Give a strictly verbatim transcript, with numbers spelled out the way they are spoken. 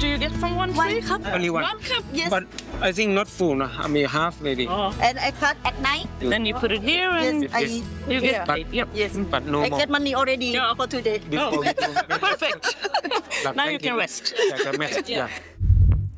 you get from one One tree? cup. Only one. One cup. Yes. But I think not full. No? I mean half maybe. Oh. And I cut at night. Then you put it here and Yes, I you get yeah. paid. Yep. Yes. But no I more. get money already Yeah. for today. Before we do- Perfect. But Now thank you can rest. Yeah, can rest. Yeah.